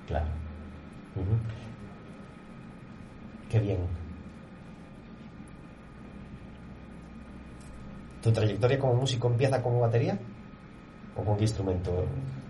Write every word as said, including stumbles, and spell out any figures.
Claro. Uh-huh. Qué bien. ¿Tu trayectoria como músico empieza con batería? ¿O con qué instrumento?